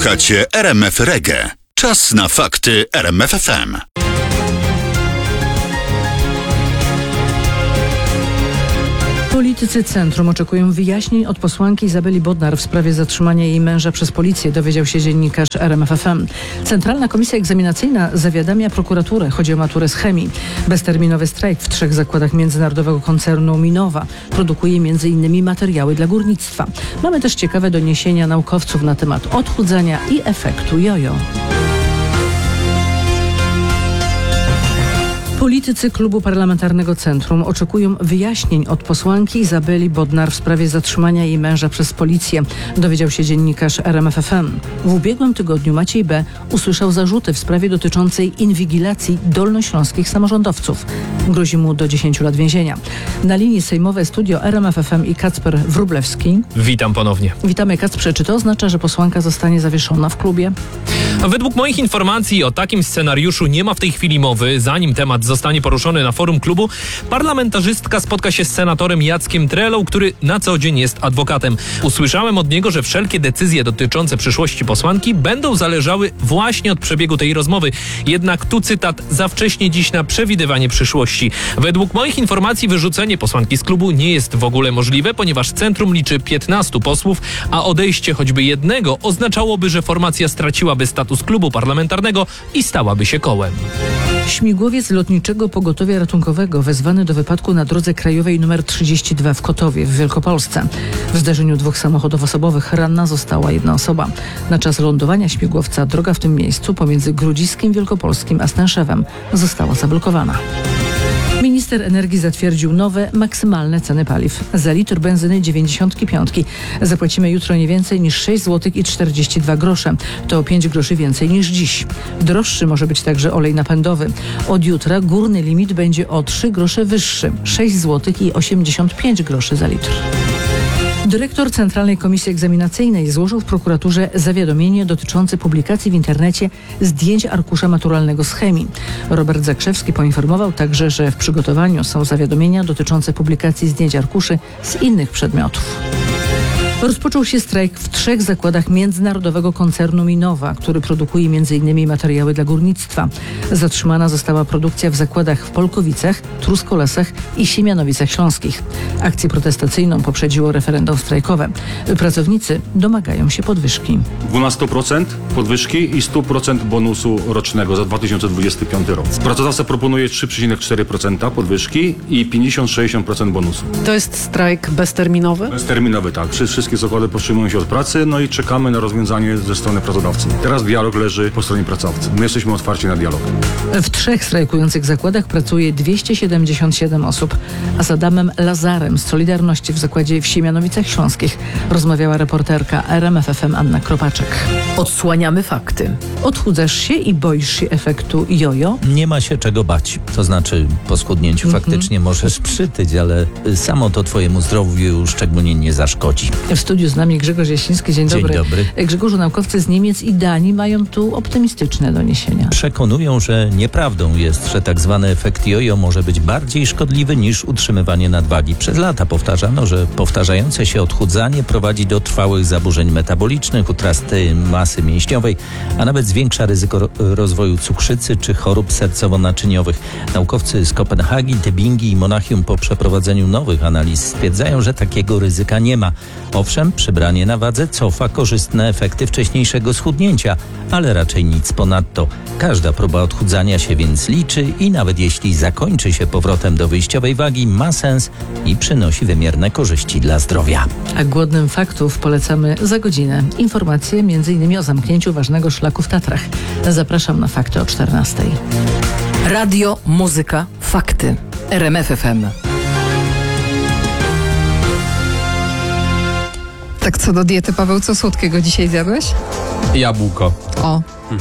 Słuchacie RMF Reggae. Czas na fakty RMF FM. Politycy Centrum oczekują wyjaśnień od posłanki Izabeli Bodnar w sprawie zatrzymania jej męża przez policję, dowiedział się dziennikarz RMF FM. Centralna Komisja Egzaminacyjna zawiadamia prokuraturę. Chodzi o maturę z chemii. Bezterminowy strajk w 3 zakładach międzynarodowego koncernu Minowa produkuje m.in. materiały dla górnictwa. Mamy też ciekawe doniesienia naukowców na temat odchudzania i efektu jojo. Politycy Klubu Parlamentarnego Centrum oczekują wyjaśnień od posłanki Izabeli Bodnar w sprawie zatrzymania jej męża przez policję, dowiedział się dziennikarz RMF FM. W ubiegłym tygodniu Maciej B. usłyszał zarzuty w sprawie dotyczącej inwigilacji dolnośląskich samorządowców. Grozi mu do 10 lat więzienia. Na linii sejmowe studio RMF FM i Kacper Wróblewski. Witam ponownie. Witamy, Kacprze. Czy to oznacza, że posłanka zostanie zawieszona w klubie? Według moich informacji o takim scenariuszu nie ma w tej chwili mowy. Zanim temat zostanie poruszony na forum klubu, parlamentarzystka spotka się z senatorem Jackiem Trelą, który na co dzień jest adwokatem. Usłyszałem od niego, że wszelkie decyzje dotyczące przyszłości posłanki będą zależały właśnie od przebiegu tej rozmowy. Jednak tu cytat: za wcześnie dziś na przewidywanie przyszłości. Według moich informacji wyrzucenie posłanki z klubu nie jest w ogóle możliwe, ponieważ Centrum liczy 15 posłów, a odejście choćby jednego oznaczałoby, że formacja straciłaby status klubu parlamentarnego i stałaby się kołem. Śmigłowiec Lotniczego Pogotowia Ratunkowego wezwany do wypadku na drodze krajowej nr 32 w Kotowie w Wielkopolsce. W zdarzeniu 2 samochodów osobowych ranna została 1 osoba. Na czas lądowania śmigłowca droga w tym miejscu pomiędzy Grodziskiem Wielkopolskim a Stęszewem została zablokowana. Minister energii zatwierdził nowe, maksymalne ceny paliw. Za litr benzyny 95 zapłacimy jutro nie więcej niż 6 zł i 42 grosze. To o 5 groszy więcej niż dziś. Droższy może być także olej napędowy. Od jutra górny limit będzie o 3 grosze wyższy. 6 zł i 85 groszy za litr. Dyrektor Centralnej Komisji Egzaminacyjnej złożył w prokuraturze zawiadomienie dotyczące publikacji w internecie zdjęć arkusza maturalnego z chemii. Robert Zakrzewski poinformował także, że w przygotowaniu są zawiadomienia dotyczące publikacji zdjęć arkuszy z innych przedmiotów. Rozpoczął się strajk w 3 zakładach międzynarodowego koncernu Minowa, który produkuje m.in. materiały dla górnictwa. Zatrzymana została produkcja w zakładach w Polkowicach, Truskolesach i Siemianowicach Śląskich. Akcję protestacyjną poprzedziło referendum strajkowe. Pracownicy domagają się podwyżki. 12% podwyżki i 100% bonusu rocznego za 2025 rok. Pracodawca proponuje 3,4% podwyżki i 50-60% bonusu. To jest strajk bezterminowy? Bezterminowy, tak. Wszystkie zakłady powstrzymują się od pracy, no i czekamy na rozwiązanie ze strony pracodawcy. Teraz dialog leży po stronie pracodawcy. My jesteśmy otwarci na dialog. W 3 strajkujących zakładach pracuje 277 osób, a z Adamem Lazarem z Solidarności w zakładzie w Siemianowicach Śląskich rozmawiała reporterka RMF FM Anna Kropaczek. Odsłaniamy fakty. Odchudzasz się i boisz się efektu jojo? Nie ma się czego bać. To znaczy, po schudnięciu faktycznie możesz przytyć, ale samo to twojemu zdrowiu szczególnie nie zaszkodzi. W studiu z nami Grzegorz Jasiński. Dzień dobry. Dzień dobry. Grzegorzu, naukowcy z Niemiec i Danii mają tu optymistyczne doniesienia. Przekonują, że nieprawdą jest, że tak zwany efekt jojo może być bardziej szkodliwy niż utrzymywanie nadwagi. Przez lata powtarzano, że powtarzające się odchudzanie prowadzi do trwałych zaburzeń metabolicznych, utraty masy mięśniowej, a nawet zwiększa ryzyko rozwoju cukrzycy czy chorób sercowo-naczyniowych. Naukowcy z Kopenhagi, Tybingi i Monachium po przeprowadzeniu nowych analiz stwierdzają, że takiego ryzyka nie ma. Owszem, przybranie na wadze cofa korzystne efekty wcześniejszego schudnięcia, ale raczej nic ponadto. Każda próba odchudzania się więc liczy i nawet jeśli zakończy się powrotem do wyjściowej wagi, ma sens i przynosi wymierne korzyści dla zdrowia. A głodnym faktów polecamy za godzinę. Informacje m.in. o zamknięciu ważnego szlaku w Tatrach. Zapraszam na fakty o 14:00. Radio, muzyka, fakty. RMF FM. Tak co do diety, Paweł, co słodkiego dzisiaj zjadłeś? Jabłko. O,